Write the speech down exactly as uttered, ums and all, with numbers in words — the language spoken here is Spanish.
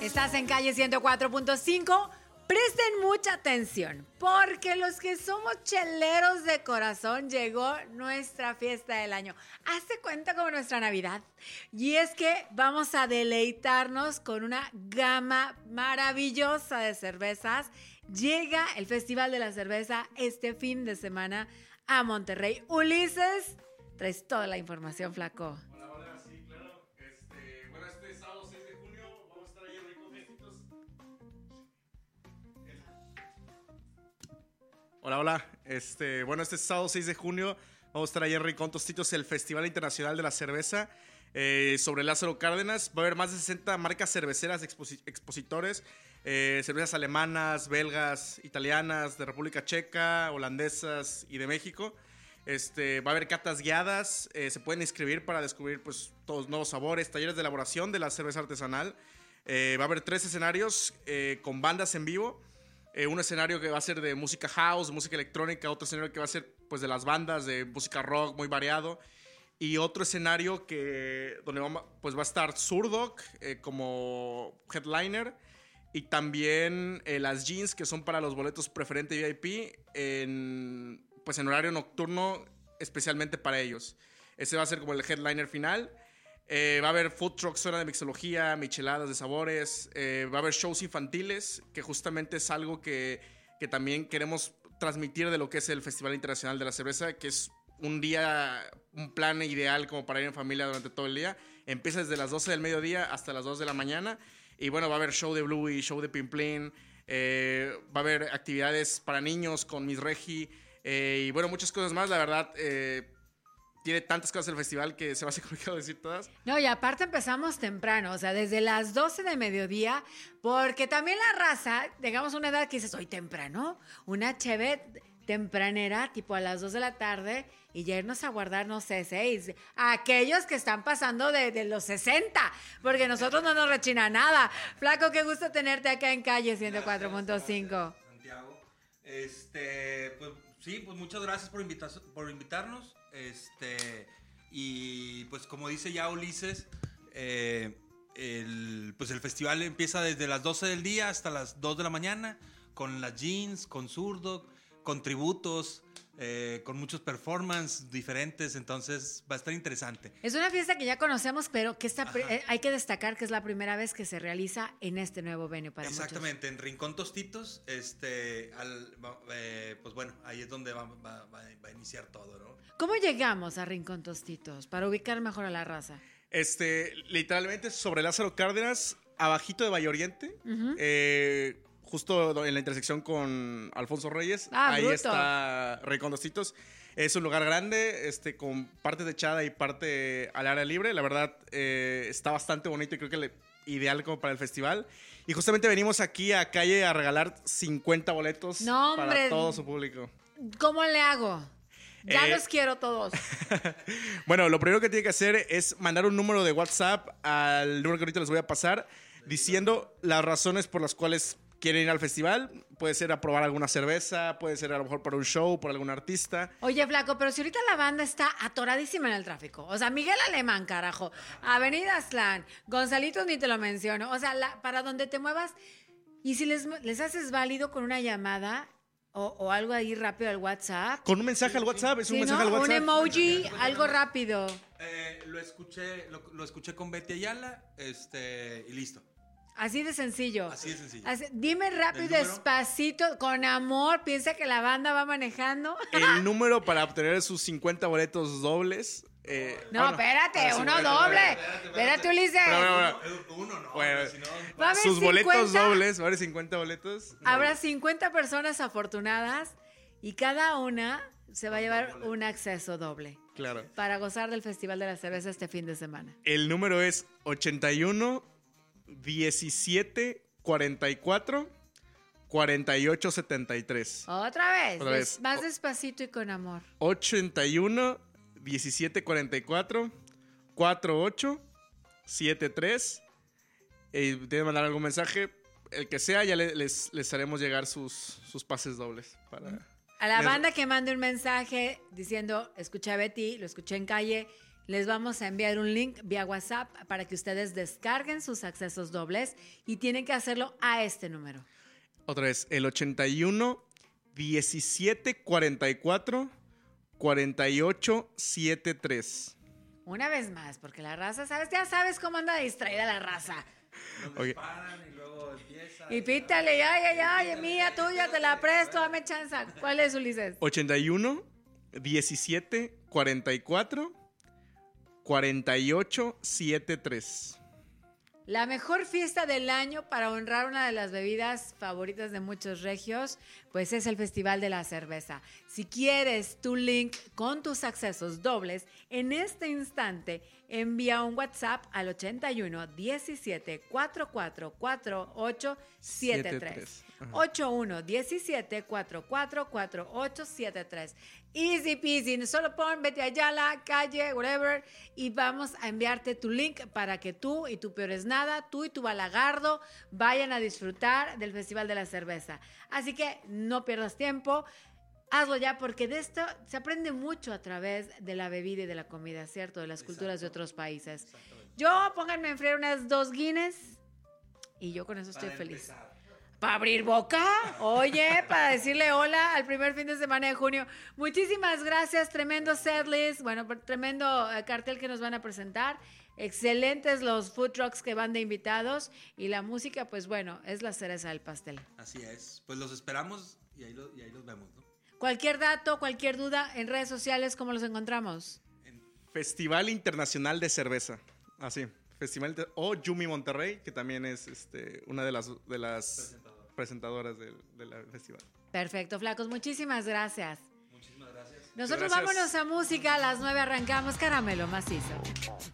Estás en Calle ciento cuatro punto cinco. Presten mucha atención, porque los que somos cheleros de corazón llegó nuestra fiesta del año. Hace cuenta como nuestra Navidad. Y es que vamos a deleitarnos con una gama maravillosa de cervezas. Llega el Festival de la Cerveza este fin de semana a Monterrey. Ulises, traes toda la información, flaco. Hola, hola, sí, claro. Este, bueno, este sábado seis de junio vamos a estar ahí en Rincón Tostitos. Hola, hola. Este, bueno, este sábado seis de junio vamos a estar ahí en Rincón Tostitos, el Festival Internacional de la Cerveza, eh, sobre Lázaro Cárdenas. Va a haber más de sesenta marcas cerveceras, exposi- expositores, eh, cervezas alemanas, belgas, italianas, de República Checa, holandesas y de México. Este, va a haber catas guiadas, eh, se pueden inscribir para descubrir pues, todos nuevos sabores, talleres de elaboración de la cerveza artesanal. Eh, va a haber tres escenarios eh, con bandas en vivo. Eh, un escenario que va a ser de música house, música electrónica, otro escenario que va a ser pues, de las bandas, de música rock muy variado. Y otro escenario que, donde va, pues, va a estar Zurdog eh, como headliner. Y también eh, las jeans, que son para los boletos preferente V I P en, pues, en horario nocturno, especialmente para ellos. Ese va a ser como el headliner final. Eh, va a haber food truck, zona de mixología, micheladas de sabores. Eh, va a haber shows infantiles, que justamente es algo que, que también queremos transmitir de lo que es el Festival Internacional de la Cerveza, que es un día, un plan ideal como para ir en familia durante todo el día. Empieza desde las doce del mediodía hasta las dos de la mañana. Y bueno, va a haber show de Bluey, show de Pimplín. Eh, va a haber actividades para niños con Miss Regi. Eh, y bueno, muchas cosas más, la verdad. Eh, Tiene tantas cosas el festival que se va a hacer complicado decir todas. No, y aparte empezamos temprano, o sea, desde las doce de mediodía, porque también la raza, digamos una edad que dices, hoy temprano, una cheve tempranera, tipo a las dos de la tarde, y ya irnos a guardar, no sé, seis. Aquellos que están pasando de, de los sesenta, porque nosotros no nos rechina nada. Flaco, qué gusto tenerte acá en Calle ciento cuatro punto cinco. Santiago. Este, pues sí, pues muchas gracias por, invitar, por invitarnos. Este, y pues como dice ya Ulises, eh, el, pues el festival empieza desde las doce del día hasta las dos de la mañana, con las jeans, con Zurdog, con tributos, eh, con muchos performances diferentes, entonces va a estar interesante. Es una fiesta que ya conocemos, pero que esta, eh, hay que destacar que es la primera vez que se realiza en este nuevo venue para Exactamente, muchos. en Rincón Tostitos, este, al, eh, pues bueno, ahí es donde va, va, va, va a iniciar todo, ¿no? ¿Cómo llegamos a Rincón Tostitos para ubicar mejor a la raza? Este, literalmente sobre Lázaro Cárdenas, abajito de Valle Oriente, uh-huh. eh, justo en la intersección con Alfonso Reyes, ah, ahí bruto. está Rincón Tostitos. Es un lugar grande, este, con parte techada y parte al aire libre. La verdad, eh, está bastante bonito y creo que le, ideal como para el festival. Y justamente venimos aquí a Calle a regalar cincuenta boletos no, para hombre, todo su público. ¿Cómo le hago? Ya Eh, los quiero todos. Bueno, lo primero que tiene que hacer es mandar un número de WhatsApp al número que ahorita les voy a pasar, diciendo las razones por las cuales quieren ir al festival. Puede ser a probar alguna cerveza, puede ser a lo mejor para un show, por algún artista. Oye, flaco, pero si ahorita la banda está atoradísima en el tráfico. O sea, Miguel Alemán, carajo. Avenida Aztlán, Gonzalitos ni te lo menciono. O sea, la, para donde te muevas. Y si les, les haces válido con una llamada o, o algo ahí rápido al WhatsApp. Con un mensaje al WhatsApp, es un sí, mensaje ¿no? al WhatsApp. Un emoji, algo rápido. Eh, lo escuché, lo, lo escuché con Betty Ayala, este, y listo. Así de sencillo. Así de sencillo. Así, dime rápido y despacito, con amor. Piensa que la banda va manejando. El número para obtener sus cincuenta boletos dobles. Eh, no, bueno, espérate, uno bueno, doble. Espérate, espérate, espérate Ulises. Pero, pero, pero, uno, no. Bueno, si no, va a haber sus cincuenta, boletos dobles, va a haber cincuenta boletos. Habrá cincuenta personas afortunadas y cada una se va a llevar un acceso doble. Claro. Para gozar del Festival de la Cerveza este fin de semana. El número es ochenta y uno, diecisiete, cuarenta y cuatro, cuarenta y ocho, setenta y tres. Otra vez. Otra vez. Más despacito y con amor. ochenta y uno, diecisiete, cuarenta y cuatro, cuarenta y ocho, setenta y tres. Eh, ¿Tienen que mandar algún mensaje? El que sea, ya les, les, les haremos llegar sus, sus pases dobles. Para... A la les... banda que mande un mensaje diciendo, escuché a Betty, lo escuché en Calle, les vamos a enviar un link vía WhatsApp para que ustedes descarguen sus accesos dobles y tienen que hacerlo a este número. Otra vez, el ochenta y uno, diecisiete, cuarenta y cuatro, cuarenta y ocho, setenta y tres. Una vez más, porque la raza, ¿sabes? Ya sabes cómo anda distraída la raza. Nos Ok. disparan y luego empieza. Y pítale, ay, ay, ay, mía, tuya, te la presto, dame chance. ¿Cuál es, Ulises? ochenta y uno, diecisiete, cuarenta y cuatro, cuarenta y ocho, setenta y tres. La mejor fiesta del año para honrar una de las bebidas favoritas de muchos regios, pues es el Festival de la Cerveza. Si quieres tu link con tus accesos dobles, en este instante envía un WhatsApp al ochenta y uno, diecisiete, cuarenta y cuatro, cuarenta y ocho, setenta y tres. ochenta y uno, diecisiete, cuarenta y cuatro, cuarenta y ocho, setenta y tres. Easy peasy, solo pon vete allá la calle, whatever, y vamos a enviarte tu link para que tú y tu peor es nada, tú y tu balagardo vayan a disfrutar del Festival de la Cerveza. Así que no pierdas tiempo, hazlo ya, porque de esto se aprende mucho a través de la bebida y de la comida, ¿cierto? De las culturas de otros países. Yo, pónganme a enfriar unas dos Guinness y yo con eso estoy Para feliz. empezar. Para abrir boca, oye, para decirle hola al primer fin de semana de junio. Muchísimas gracias, tremendo setlist, bueno, tremendo eh, cartel que nos van a presentar. Excelentes los food trucks que van de invitados y la música, pues bueno, es la cereza del pastel. Así es. Pues los esperamos y ahí, lo- y ahí los vemos, ¿no? Cualquier dato, cualquier duda en redes sociales, ¿cómo los encontramos? Festival Internacional de Cerveza. Así, Festival Inter- o Yumi Monterrey, que también es este, una de las, de las presentadoras del, del festival. Perfecto, flacos, muchísimas gracias. Muchísimas gracias. Nosotros Gracias. vámonos a música, a las nueve arrancamos Caramelo Macizo.